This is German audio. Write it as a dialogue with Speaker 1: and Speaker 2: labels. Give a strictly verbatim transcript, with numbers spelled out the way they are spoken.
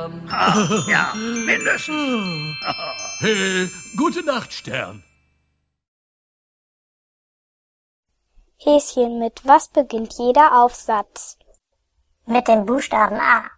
Speaker 1: Ah, ja, mindestens.
Speaker 2: Hey, gute Nacht, Stern.
Speaker 3: Häschen, mit was beginnt jeder Aufsatz?
Speaker 4: Mit dem Buchstaben A.